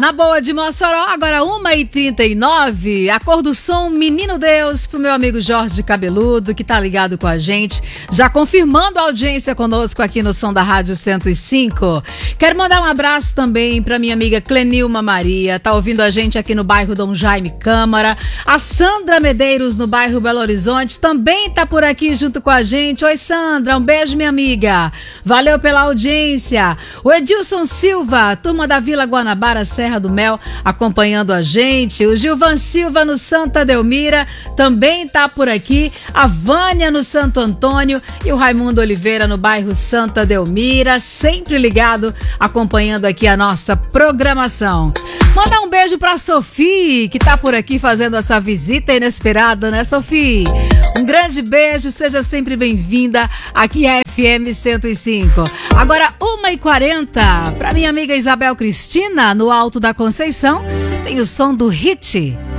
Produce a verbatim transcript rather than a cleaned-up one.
Na boa de Mossoró, agora uma e trinta e nove, a cor do som Menino Deus pro meu amigo Jorge Cabeludo, que tá ligado com a gente, já confirmando a audiência conosco aqui no Som da Rádio cento e cinco. Quero mandar um abraço também pra minha amiga Clenilma Maria, tá ouvindo a gente aqui no bairro Dom Jaime Câmara. A Sandra Medeiros no bairro Belo Horizonte também tá por aqui junto com a gente. Oi Sandra, um beijo minha amiga. Valeu pela audiência. O Edilson Silva, turma da Vila Guanabara, Serra do Mel, acompanhando a gente. O Gilvan Silva no Santa Delmira também tá por aqui. A Vânia no Santo Antônio e o Raimundo Oliveira no bairro Santa Delmira, sempre ligado, acompanhando aqui a nossa programação. Mandar um beijo pra Sophie, que tá por aqui fazendo essa visita inesperada, né, Sophie? Um grande beijo, seja sempre bem-vinda aqui à F M cento e cinco. Agora, uma e quarenta, pra minha amiga Isabel Cristina, no Alto da Conceição, tem o som do hit.